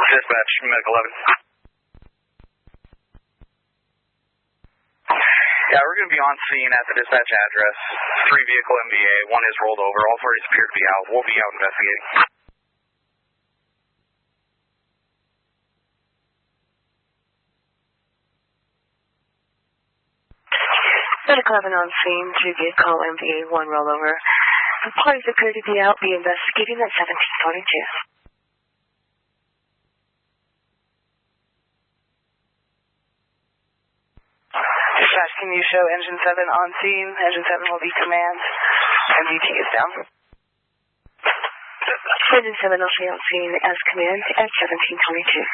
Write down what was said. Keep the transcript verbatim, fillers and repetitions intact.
Dispatch, Medical eleven. Yeah, we're going to be on scene at the dispatch address. Three vehicle M V A. One is rolled over. All parties appear to be out. We'll be out investigating. Medical eleven on scene. Three vehicle M V A. One rollover. The parties appear to be out. Be investigating at seventeen twenty-two. Dispatch, can you show Engine seven on scene? Engine seven will be command. M D T is down. Engine seven will stay on scene as command at seventeen twenty-two.